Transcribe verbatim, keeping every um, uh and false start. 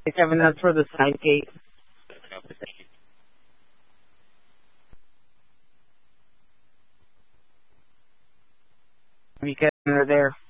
Hey, Kevin, that's for the side gate. You Kevin are there.